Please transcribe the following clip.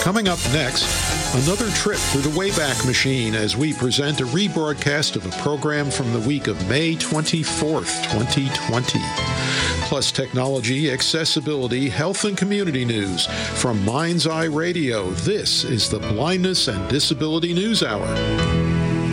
Coming up next, another trip through the Wayback Machine as we present a rebroadcast of a program from the week of May 24th, 2020. Plus technology, accessibility, health, and community news. From Mind's Eye Radio, this is the Blindness and Disability News Hour.